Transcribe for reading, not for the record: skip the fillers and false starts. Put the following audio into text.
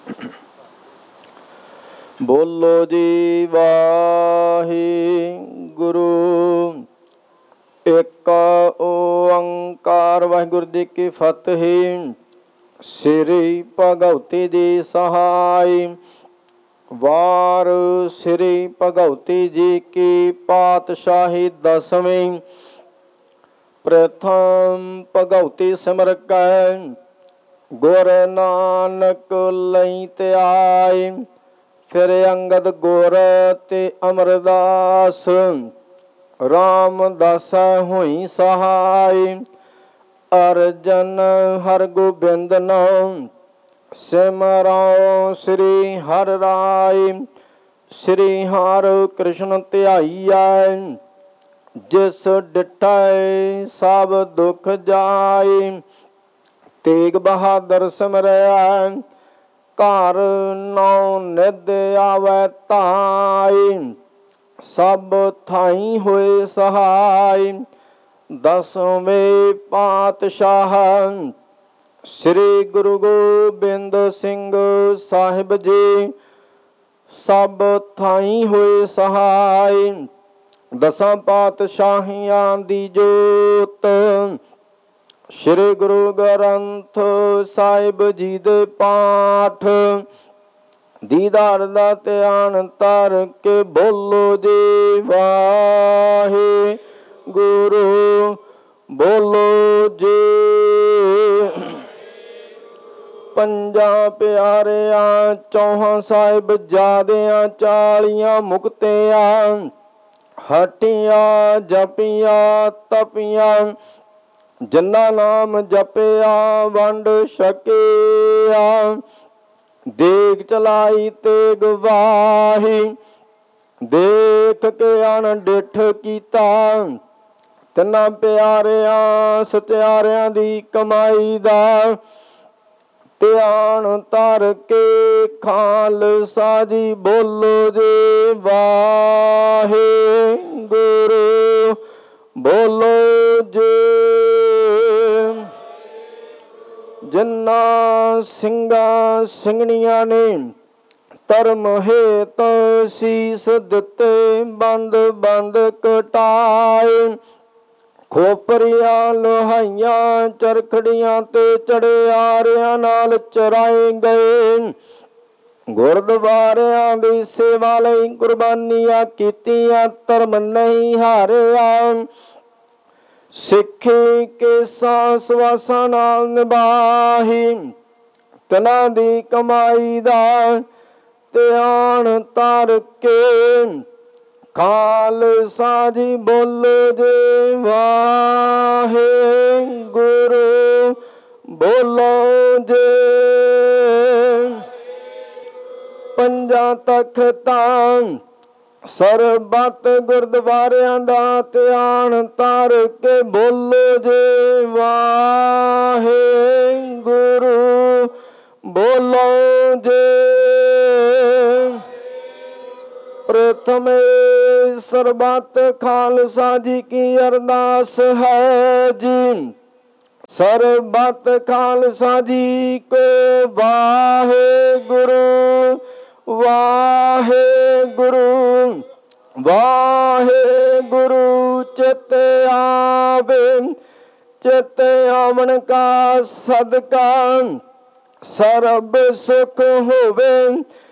ਬੋਲੋ ਜੀ ਵਾਹਿਗੁਰੂ। ਇੱਕ ਓੰਕਾਰ ਵਾਹਿਗੁਰੂ ਜੀ ਕੀ ਫਤਿਹ। ਸ੍ਰੀ ਭਗਵਤੀ ਜੀ ਸਹਾਈ। ਵਾਰ ਸ੍ਰੀ ਭਗਵਤੀ ਜੀ ਕੀ ਪਾਤਸ਼ਾਹੀ ਦਸਵੀਂ। ਪ੍ਰਥਮ ਭਗਵਤੀ ਸਿਮਰ ਕੈ ਗੁਰ ਨਾਨਕ ਲਈ ਧਿਆਏ। ਫਿਰ ਅੰਗਦ ਗੁਰ ਤੇ ਅਮਰਦਾਸ ਰਾਮਦਾਸਾ ਹੋਈ ਸਹਾਈ। ਅਰਜਨ ਹਰਗੋਬਿੰਦ ਨਾਮ ਸਿਮਰੋ ਸ੍ਰੀ ਹਰਿ ਰਾਇ। ਸ੍ਰੀ ਹਰਿ ਕ੍ਰਿਸ਼ਨ ਧਿਆਈਐ ਜਿਸ ਡਿਠੈ ਸਭ ਦੁਖ ਜਾਇ। ਤੇਗ ਬਹਾਦਰ ਸਿਮਰੈ ਘਰ ਨੌ ਨਿਧ ਆਵੈ ਧਾਇ। ਸਭ ਥਾਈ ਹੋਏ ਸਹਾਈ। ਦਸਵੇਂ ਪਾਤਸ਼ਾਹ ਸ੍ਰੀ ਗੁਰੂ ਗੋਬਿੰਦ ਸਿੰਘ ਸਾਹਿਬ ਜੀ ਸਭ ਥਾਈ ਹੋਏ ਸਹਾਈ। ਦਸਾਂ ਪਾਤਸ਼ਾਹੀਆਂ ਦੀ ਜੋਤ ਸ੍ਰੀ ਗੁਰੂ ਗ੍ਰੰਥ ਸਾਹਿਬ ਜੀ ਦੇ ਪਾਠ ਦੀਦਾਰ ਦਾ ਧਿਆਨ ਧਰ ਕੇ ਬੋਲੋ ਜੀ ਵਾਹਿਗੁਰੂ। ਬੋਲੋ ਜੀ। ਪੰਜਾਂ ਪਿਆਰਿਆਂ ਚੌਹਾਂ ਸਾਹਿਬਜ਼ਾਦਿਆਂ 40 ਮੁਕਤਿਆਂ ਹਟੀਆਂ ਜਪੀਆਂ ਤਪੀਆਂ ਜਿਨ੍ਹਾਂ ਨਾਮ ਜਪਿਆ ਵੰਡ ਛਕਿਆ। ਦੇਗ ਚਲਾਈ ਤੇਗ ਵਾਹੀ ਦੇਖ ਕੇ ਅਣਡਿੱਠ ਕੀਤਾ। ਤਿੰਨਾਂ ਪਿਆਰਿਆਂ ਸਤਿਆਰਿਆਂ ਦੀ ਕਮਾਈ ਦਾ ਧਿਆਨ ਧਰ ਕੇ ਖਾਲਸਾ ਜੀ ਬੋਲੋ ਜੀ ਵਾਹਿਗੁਰੂ। ਬੋਲੋ ਜੀ। ਜਿਨ੍ਹਾਂ ਸਿੰਘਾਂ ਸਿੰਘਣੀਆਂ ਨੇ ਧਰਮ ਹੇਤ ਸੀਸ ਦਿੱਤੇ ਬੰਦ ਬੰਦ ਕਟਾਏ। ਖੋਪਰੀਆਂ ਲੋਹਾਈਆਂ ਚਰਖੜੀਆਂ ਤੇ ਚੜਿਆਰਿਆਂ ਨਾਲ ਚਰਾਏ ਗਏ। ਗੁਰਦੁਆਰਿਆਂ ਦੀ ਸੇਵਾ ਲਈ ਕੁਰਬਾਨੀਆਂ ਕੀਤੀਆਂ ਧਰਮ ਨਹੀਂ ਹਾਰਿਆ। ਸਿੱਖੀ ਕੇਸਾਂ ਸਵਾਸਾਂ ਨਾਲ ਨਿਭਾਹੀ। ਤਿਨਾਂ ਦੀ ਕਮਾਈ ਦਾ ਧਿਆਨ ਧਰ ਕੇ ਖਾਲਸਾ ਜੀ ਬੋਲੋ ਜੀ ਵਾਹਿਗੁਰੂ। ਬੋਲੋ ਜੀ। ਪੰਜਾਂ ਤਖਤਾਂ ਸਰਬੱਤ ਗੁਰਦੁਆਰਿਆਂ ਦਾ ਧਿਆਨ ਧਰ ਕੇ ਬੋਲੋ ਜੀ ਵਾਹਿਗੁਰੂ। ਬੋਲੋ ਜੀ। ਪ੍ਰਥਮੇ ਸਰਬੱਤ ਖਾਲਸਾ ਜੀ ਕੀ ਅਰਦਾਸ ਹੈ ਜੀ। ਸਰਬੱਤ ਖਾਲਸਾ ਜੀ ਕੋ ਵਾਹਿਗੁਰੂ ਵਾਹਿਗੁਰੂ ਵਾਹਿਗੁਰੂ। ਚਿਤ ਆਵੇ ਚਿਤ ਆਵਣ ਕਾ ਸਦਕਾ ਸਰਬ ਸੁਖ ਹੋਵੇ।